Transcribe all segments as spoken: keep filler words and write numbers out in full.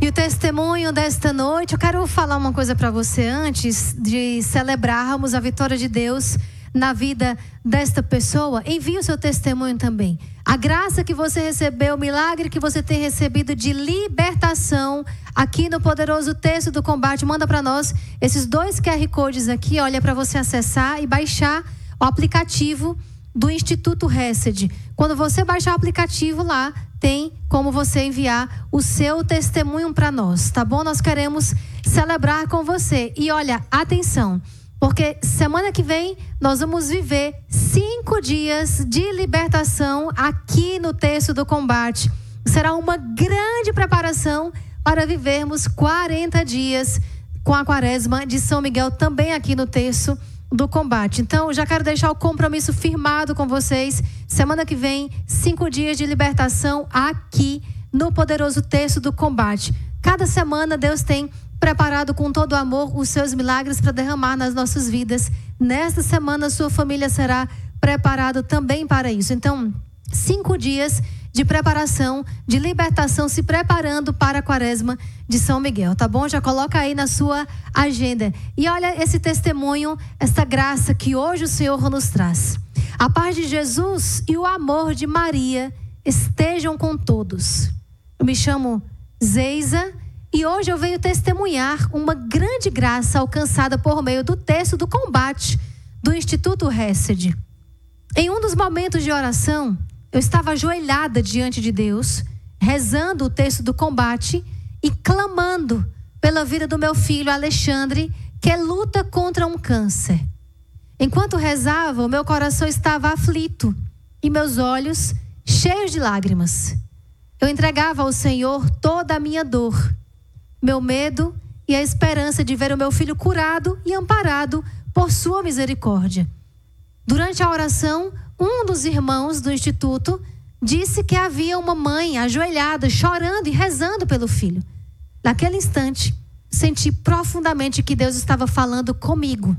E o testemunho desta noite, eu quero falar uma coisa para você antes de celebrarmos a vitória de Deus na vida desta pessoa. Envie o seu testemunho também. A graça que você recebeu, o milagre que você tem recebido de libertação aqui no poderoso texto do combate, manda para nós esses dois Q R Codes aqui, olha, para você acessar e baixar o aplicativo do Instituto Hesed. Quando você baixar o aplicativo lá, tem como você enviar o seu testemunho para nós, tá bom? Nós queremos celebrar com você. E olha, atenção, porque semana que vem nós vamos viver cinco dias de libertação aqui no texto do combate. Será uma grande preparação para vivermos quarenta dias com a quaresma de São Miguel também aqui no texto do combate. Então, já quero deixar o compromisso firmado com vocês. Semana que vem, cinco dias de libertação aqui no poderoso texto do combate. Cada semana Deus tem preparado com todo amor os seus milagres para derramar nas nossas vidas. Nesta semana, sua família será preparada também para isso. Então, cinco dias de preparação, de libertação, se preparando para a quaresma de São Miguel, tá bom? Já coloca aí na sua agenda. E olha esse testemunho, essa graça que hoje o Senhor nos traz. A paz de Jesus e o amor de Maria estejam com todos. Eu me chamo Zeisa e hoje eu venho testemunhar uma grande graça alcançada por meio do texto do combate do Instituto Hesed. Em um dos momentos de oração, eu estava ajoelhada diante de Deus, rezando o texto do combate e clamando pela vida do meu filho Alexandre, que luta contra um câncer. Enquanto rezava, o meu coração estava aflito e meus olhos cheios de lágrimas. Eu entregava ao Senhor toda a minha dor, meu medo e a esperança de ver o meu filho curado e amparado por sua misericórdia. Durante a oração, um dos irmãos do instituto disse que havia uma mãe ajoelhada, chorando e rezando pelo filho. Naquele instante, senti profundamente que Deus estava falando comigo.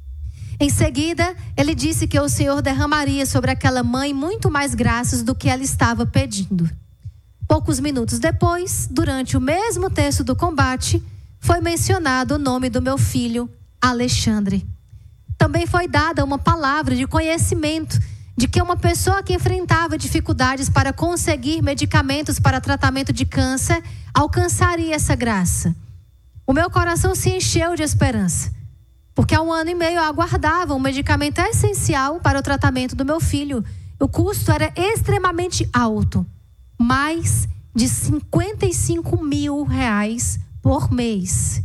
Em seguida, ele disse que o Senhor derramaria sobre aquela mãe muito mais graças do que ela estava pedindo. Poucos minutos depois, durante o mesmo texto do combate, foi mencionado o nome do meu filho, Alexandre. Também foi dada uma palavra de conhecimento de que uma pessoa que enfrentava dificuldades para conseguir medicamentos para tratamento de câncer alcançaria essa graça. O meu coração se encheu de esperança, porque há um ano e meio eu aguardava um medicamento essencial para o tratamento do meu filho. O custo era extremamente alto, mais de cinquenta e cinco mil reais por mês.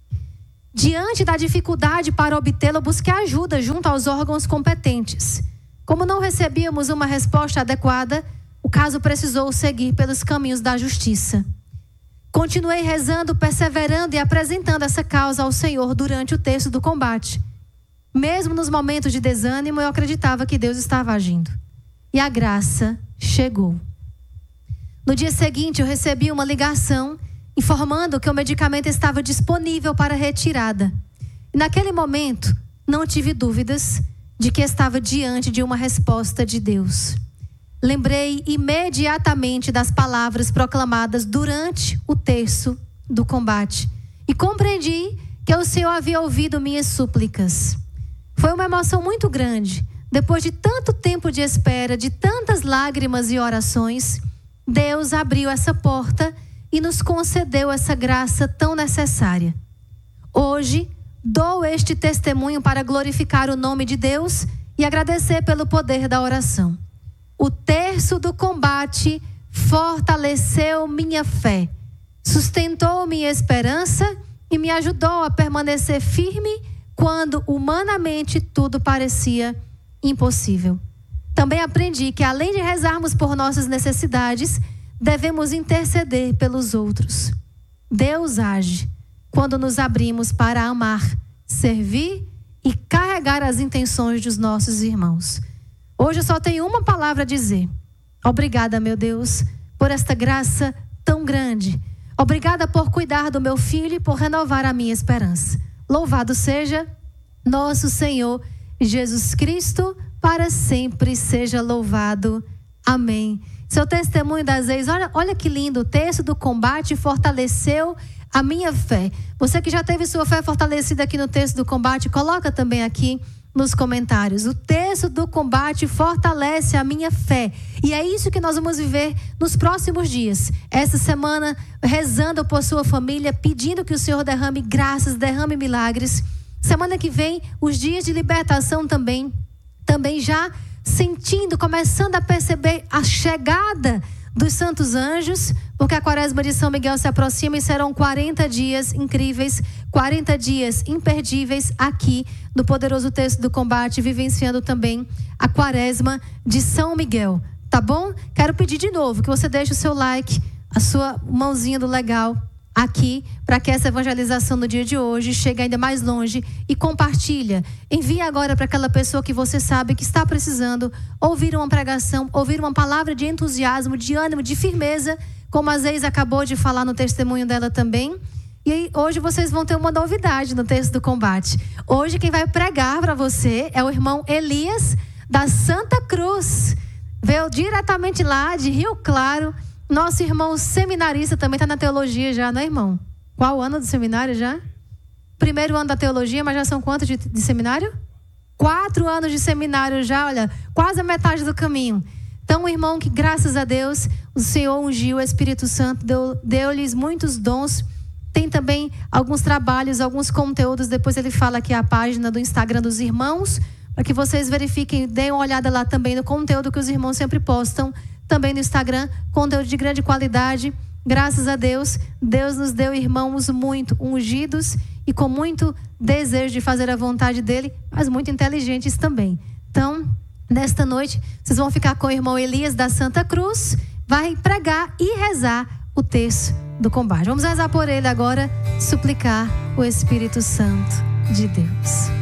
Diante da dificuldade para obtê-lo, busquei ajuda junto aos órgãos competentes. Como não recebíamos uma resposta adequada, o caso precisou seguir pelos caminhos da justiça. Continuei rezando, perseverando e apresentando essa causa ao Senhor durante o texto do combate. Mesmo nos momentos de desânimo, eu acreditava que Deus estava agindo. E a graça chegou. No dia seguinte, eu recebi uma ligação informando que o medicamento estava disponível para retirada. E naquele momento, não tive dúvidas de que estava diante de uma resposta de Deus. Lembrei imediatamente das palavras proclamadas durante o terço do combate e compreendi que o Senhor havia ouvido minhas súplicas. Foi uma emoção muito grande. Depois de tanto tempo de espera, de tantas lágrimas e orações, Deus abriu essa porta e nos concedeu essa graça tão necessária. Hoje, dou este testemunho para glorificar o nome de Deus e agradecer pelo poder da oração. O terço do combate fortaleceu minha fé, sustentou minha esperança e me ajudou a permanecer firme quando humanamente tudo parecia impossível. Também aprendi que, além de rezarmos por nossas necessidades, devemos interceder pelos outros. Deus age quando nos abrimos para amar, servir e carregar as intenções dos nossos irmãos. Hoje eu só tenho uma palavra a dizer. Obrigada, meu Deus, por esta graça tão grande. Obrigada por cuidar do meu filho e por renovar a minha esperança. Louvado seja nosso Senhor Jesus Cristo, para sempre seja louvado. Amém. seu testemunho das ex. Olha, olha que lindo, o texto do combate fortaleceu a minha fé. Você que já teve sua fé fortalecida aqui no texto do combate, coloca também aqui nos comentários. O texto do combate fortalece a minha fé. E é isso que nós vamos viver nos próximos dias. Essa semana, rezando por sua família, pedindo que o Senhor derrame graças, derrame milagres. Semana que vem, os dias de libertação também. Também já sentindo, começando a perceber a chegada dos santos anjos, porque a quaresma de São Miguel se aproxima e serão quarenta dias incríveis, quarenta dias imperdíveis aqui no poderoso texto do combate, vivenciando também a quaresma de São Miguel, tá bom? Quero pedir de novo que você deixe o seu like, a sua mãozinha do legal aqui, para que essa evangelização no dia de hoje chegue ainda mais longe, e compartilha. Envie agora para aquela pessoa que você sabe que está precisando ouvir uma pregação, ouvir uma palavra de entusiasmo, de ânimo, de firmeza, como a Zeis acabou de falar no testemunho dela também. E aí, hoje vocês vão ter uma novidade no texto do combate. Hoje quem vai pregar para você é o irmão Elias da Santa Cruz. Veio diretamente lá de Rio Claro. Nosso irmão seminarista também está na teologia já, não é, irmão? Qual ano do seminário já? Primeiro ano da teologia, mas já são quantos de, de seminário? Quatro anos de seminário já, olha, quase a metade do caminho. Então, um irmão que, graças a Deus, o Senhor ungiu, o Espírito Santo deu, deu-lhes muitos dons. Tem também alguns trabalhos, alguns conteúdos. Depois ele fala aqui a página do Instagram dos irmãos, para que vocês verifiquem, deem uma olhada lá também no conteúdo que os irmãos sempre postam. Também no Instagram, conteúdo de grande qualidade. Graças a Deus, Deus nos deu irmãos muito ungidos e com muito desejo de fazer a vontade dele, mas muito inteligentes também. Então, nesta noite, vocês vão ficar com o irmão Elias da Santa Cruz, vai pregar e rezar o texto do combate. Vamos rezar por ele agora, suplicar o Espírito Santo de Deus.